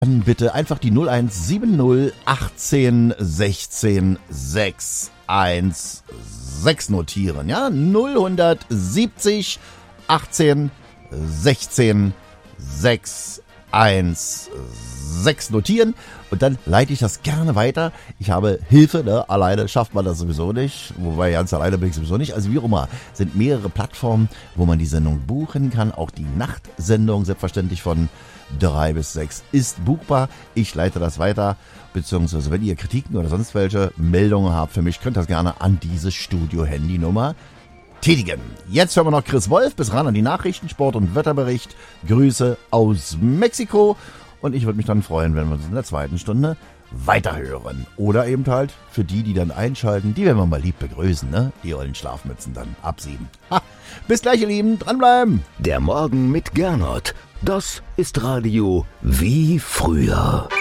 Dann bitte einfach die 0170 18 16 616 notieren. Ja, 0170 18 16 616 notieren und dann leite ich das gerne weiter. Ich habe Hilfe, ne? Alleine schafft man das sowieso nicht, wobei ganz alleine bin ich sowieso nicht. Also wie auch immer, sind mehrere Plattformen, wo man die Sendung buchen kann. Auch die Nachtsendung selbstverständlich von 3 bis 6 ist buchbar. Ich leite das weiter, beziehungsweise wenn ihr Kritiken oder sonst welche Meldungen habt für mich, könnt ihr das gerne an diese Studio-Handynummer tätigen. Jetzt hören wir noch Chris Wolf, bis ran an die Nachrichten, Sport- und Wetterbericht. Grüße aus Mexiko und ich würde mich dann freuen, wenn wir uns in der zweiten Stunde weiterhören. Oder eben halt für die dann einschalten, die werden wir mal lieb begrüßen, ne? Die ollen Schlafmützen dann ab 7. Ha. Bis gleich, ihr Lieben, dranbleiben. Der Morgen mit Gernot, das ist Radio wie früher.